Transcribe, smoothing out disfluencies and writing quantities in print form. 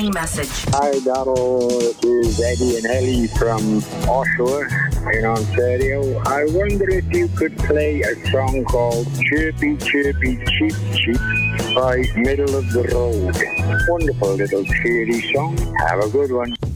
Incoming message. Hi, Darrell. This is Eddie and Ellie from Oshawa in Ontario. I wonder if you could play a song called Chirpy Chirpy Cheep Cheep by Middle of the Road. Wonderful little cheery song. Have a good one.